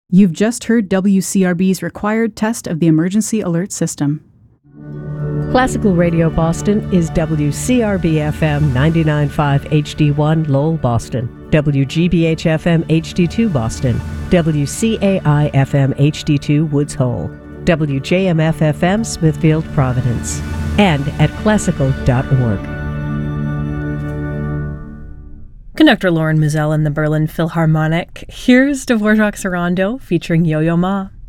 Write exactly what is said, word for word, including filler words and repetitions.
You've just heard W C R B's required test of the emergency alert system. Classical Radio Boston is W C R B F M ninety-nine point five H D one Lowell, Boston, W G B H F M H D two Boston, W C A I F M H D two Woods Hole, W J M F F M Smithfield, Providence, and at classical dot org. Conductor Lauren Mizell and the Berlin Philharmonic. Here's Dvorak's Rondo featuring Yo-Yo Ma.